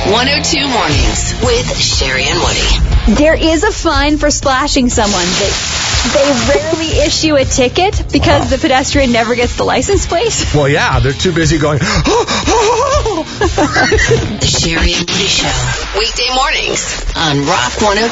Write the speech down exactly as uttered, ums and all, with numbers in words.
one oh two Mornings with Sherry and Woody. There is a fine for splashing someone. They, they rarely issue a ticket because wow. the pedestrian never gets the license plate. Well, yeah, they're too busy going, The Sherry and Woody Show. Weekday mornings on Rock one oh two.